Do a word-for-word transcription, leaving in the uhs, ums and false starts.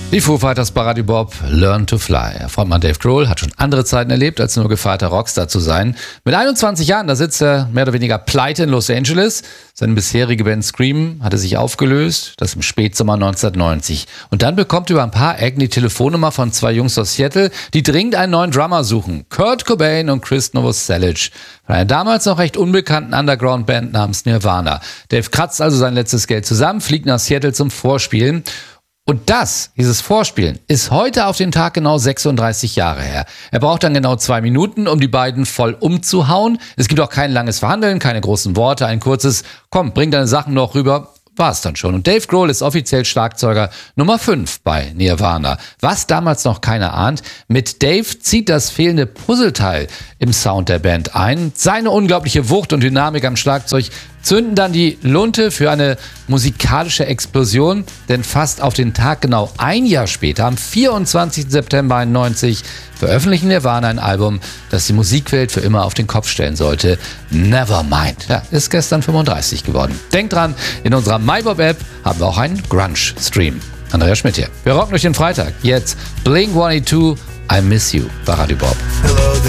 Die Foo Fighters bei Radio Bob, Learn to Fly. Frontmann Dave Grohl hat schon andere Zeiten erlebt, als nur gefeierter Rockstar zu sein. Mit einundzwanzig Jahren, da sitzt er mehr oder weniger pleite in Los Angeles. Seine bisherige Band Scream hatte sich aufgelöst, das im Spätsommer neunzehnhundertneunzig. Und dann bekommt er über ein paar Ecken die Telefonnummer von zwei Jungs aus Seattle, die dringend einen neuen Drummer suchen. Kurt Cobain und Chris Novoselic. Von einer damals noch recht unbekannten Underground-Band namens Nirvana. Dave kratzt also sein letztes Geld zusammen, fliegt nach Seattle zum Vorspielen. Und das, dieses Vorspielen, ist heute auf den Tag genau sechsunddreißig Jahre her. Er braucht dann genau zwei Minuten, um die beiden voll umzuhauen. Es gibt auch kein langes Verhandeln, keine großen Worte, ein kurzes „Komm, bring deine Sachen noch rüber", war es dann schon. Und Dave Grohl ist offiziell Schlagzeuger Nummer fünf bei Nirvana. Was damals noch keiner ahnt, mit Dave zieht das fehlende Puzzleteil im Sound der Band ein. Seine unglaubliche Wucht und Dynamik am Schlagzeug zünden dann die Lunte für eine musikalische Explosion, denn fast auf den Tag genau ein Jahr später, am vierundzwanzigsten September einundneunzig, veröffentlichen Nirvana ein Album, das die Musikwelt für immer auf den Kopf stellen sollte. Nevermind. Ja, ist gestern fünfunddreißig geworden. Denkt dran, in unserer MyBob-App haben wir auch einen Grunge-Stream. Andreas Schmidt hier. Wir rocken durch den Freitag. Jetzt Blink one eighty-two, I Miss You bei Radio Bob.